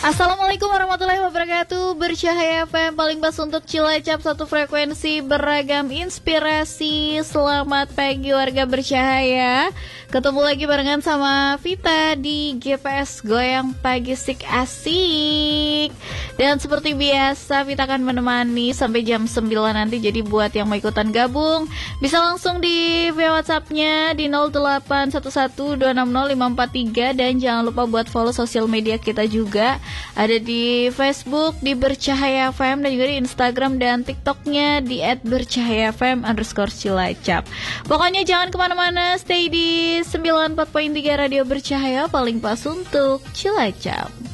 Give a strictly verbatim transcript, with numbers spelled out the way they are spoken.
Assalamualaikum warahmatullahi wabarakatuh. Bercahaya F M paling pas untuk Cilacap, satu frekuensi beragam inspirasi. Selamat pagi warga bercahaya. Ketemu lagi barengan sama Vita di G P S Goyang Pagi Sik Asik. Dan seperti biasa Vita akan menemani sampai jam sembilan nanti. Jadi buat yang mau ikutan gabung bisa langsung di via WhatsApp-nya di nol delapan satu satu dua enam nol lima empat tiga. Dan jangan lupa buat follow sosial media kita juga. Ada di Facebook di Bercahaya F M dan juga di Instagram dan TikToknya di et bercahaya f m underscore Cilacap. Pokoknya jangan kemana-mana, stay di sembilan puluh empat koma tiga Radio Bercahaya paling pas untuk Cilacap.